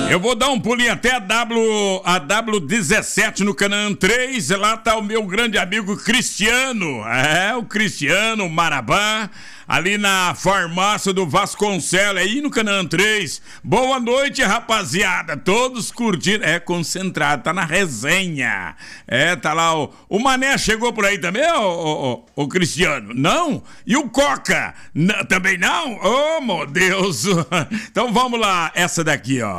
Eu vou dar um pulinho até a W17 no Canaã 3. Lá tá o meu grande amigo Cristiano. O Cristiano Marabá. Ali na farmácia do Vasconcelos, aí no Canaã 3. Boa noite, rapaziada. Todos curtindo. Concentrado, tá na resenha. Tá lá o Mané chegou por aí também, o Cristiano? Não? E o Coca? Também não? Oh, meu Deus. Então vamos lá, essa daqui, ó.